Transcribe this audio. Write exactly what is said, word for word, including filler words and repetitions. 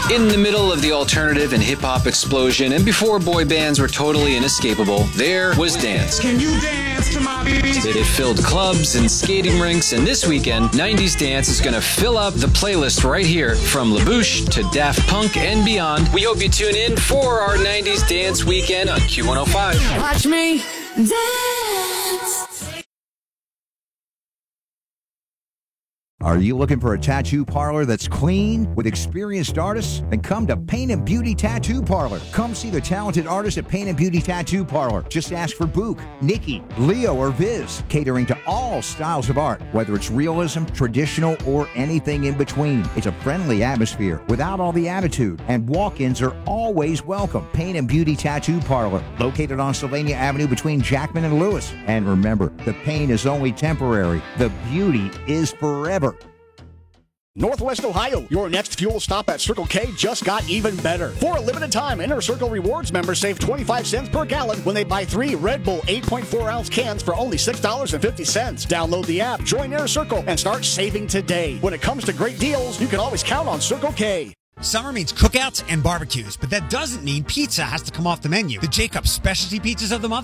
In the middle of the alternative and hip-hop explosion, and before boy bands were totally inescapable, there was dance. Can you dance to my beat? It filled clubs and skating rinks, and this weekend, nineties Dance is going to fill up the playlist right here, from LaBouche to Daft Punk and beyond. We hope you tune in for our nineties Dance weekend on Q one oh five. Watch me dance. Are you looking for a tattoo parlor that's clean with experienced artists? Then come to Paint and Beauty Tattoo Parlor. Come see the talented artists at Paint and Beauty Tattoo Parlor. Just ask for Book, Nikki, Leo, or Viz, catering to all styles of art, whether it's realism, traditional, or anything in between. It's a friendly atmosphere without all the attitude, and walk-ins are always welcome. Paint and Beauty Tattoo Parlor, located on Sylvania Avenue between Jackman and Lewis. And remember, the pain is only temporary. The beauty is forever. Northwest Ohio, your next fuel stop at Circle K just got even better. For a limited time, Inner Circle Rewards members save twenty-five cents per gallon when they buy three Red Bull eight point four ounce cans for only six dollars and fifty cents. Download the app, join Inner Circle, and start saving today. When it comes to great deals, you can always count on Circle K. Summer means cookouts and barbecues, but that doesn't mean pizza has to come off the menu. The Jacobs Specialty Pizzas of the Month